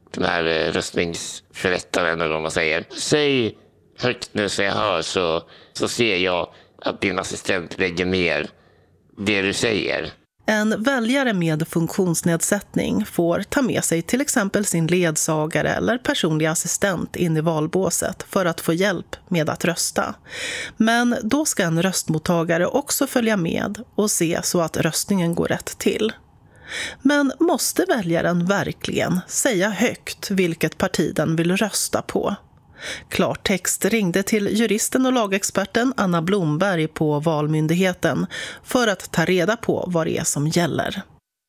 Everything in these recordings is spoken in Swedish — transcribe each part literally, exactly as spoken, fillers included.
den här eh, röstningsförrättaren eller vad man säger. Säg högt nu så jag hör, så, så ser jag att din assistent lägger ner det du säger. En väljare med funktionsnedsättning får ta med sig till exempel sin ledsagare eller personliga assistent in i valbåset för att få hjälp med att rösta. Men då ska en röstmottagare också följa med och se så att röstningen går rätt till. Men måste väljaren verkligen säga högt vilket parti den vill rösta på? Klartext ringde till juristen och lagexperten Anna Blomberg på Valmyndigheten för att ta reda på vad det är som gäller.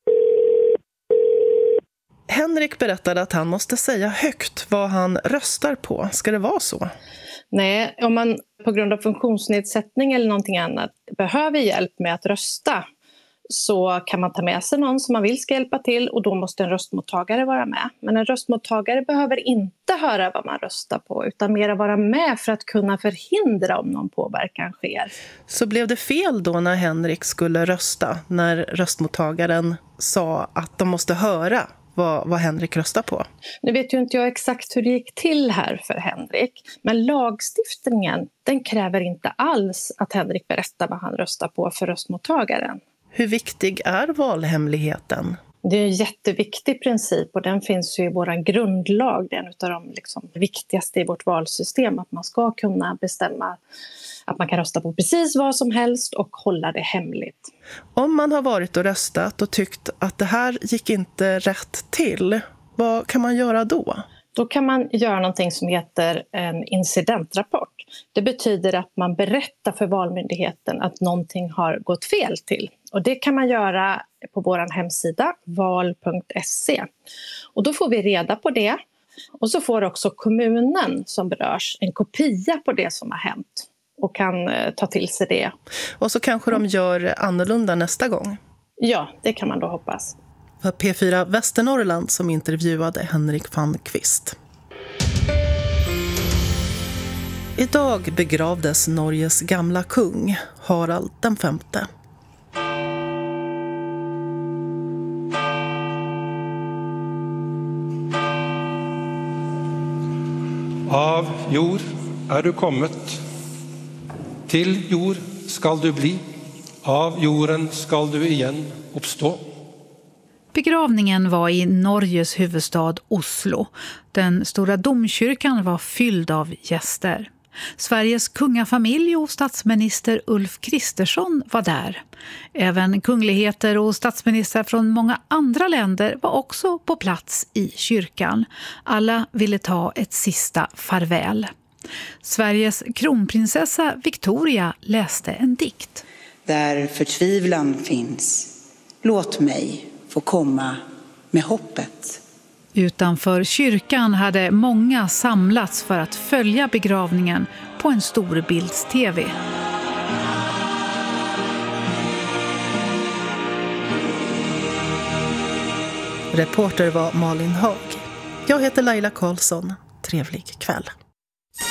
Henrik berättade att han måste säga högt vad han röstar på. Ska det vara så? Nej, om man på grund av funktionsnedsättning eller någonting annat behöver hjälp med att rösta, så kan man ta med sig någon som man vill ska hjälpa till, och då måste en röstmottagare vara med. Men en röstmottagare behöver inte höra vad man röstar på, utan mer vara med för att kunna förhindra om någon påverkan sker. Så blev det fel då när Henrik skulle rösta, när röstmottagaren sa att de måste höra vad, vad Henrik röstar på? Nu vet ju inte jag exakt hur det gick till här för Henrik, men lagstiftningen, den kräver inte alls att Henrik berättar vad han röstar på för röstmottagaren. Hur viktig är valhemligheten? Det är en jätteviktig princip, och den finns ju i vår grundlag. Det är en av de liksom viktigaste i vårt valsystem, att man ska kunna bestämma att man kan rösta på precis vad som helst och hålla det hemligt. Om man har varit och röstat och tyckt att det här gick inte rätt till, vad kan man göra då? Då kan man göra någonting som heter en incidentrapport. Det betyder att man berättar för Valmyndigheten att någonting har gått fel till. Och det kan man göra på vår hemsida val punkt se. Och då får vi reda på det. Och så får också kommunen som berörs en kopia på det som har hänt och kan eh, ta till sig det. Och så kanske de gör annorlunda nästa gång? Ja, det kan man då hoppas. För P fyra Västernorrland som intervjuade Henrik van Kvist. Idag begravdes Norges gamla kung, Harald den femte. Av jord är du kommet, till jord skall du bli, av jorden skall du igen uppstå. Begravningen var i Norges huvudstad Oslo. Den stora domkyrkan var fylld av gäster. Sveriges kungafamilj och statsminister Ulf Kristersson var där. Även kungligheter och statsministrar från många andra länder var också på plats i kyrkan. Alla ville ta ett sista farväl. Sveriges kronprinsessa Victoria läste en dikt. Där förtvivlan finns, låt mig få komma med hoppet. Utanför kyrkan hade många samlats för att följa begravningen på en storbilds-tv. Reporter var Malin Haag. Jag heter Laila Karlsson. Trevlig kväll.